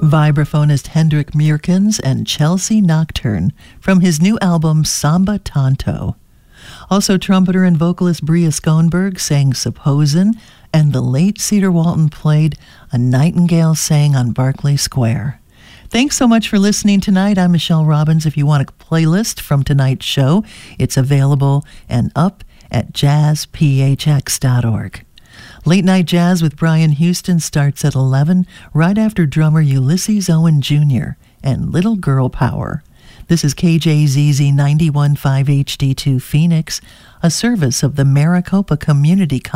Vibraphonist Hendrik Meerkens and Chelsea Nocturne from his new album Samba Tanto. Also, trumpeter and vocalist Bria Schoenberg sang Supposin', and the late Cedar Walton played A Nightingale Sang on Berkeley Square. Thanks so much for listening tonight. I'm Michelle Robbins. If you want a playlist from tonight's show, it's available and up at jazzphx.org. Late Night Jazz with Brian Houston starts at 11, right after drummer Ulysses Owen Jr. and Little Girl Power. This is KJZZ 91.5 HD2 Phoenix, a service of the Maricopa Community College.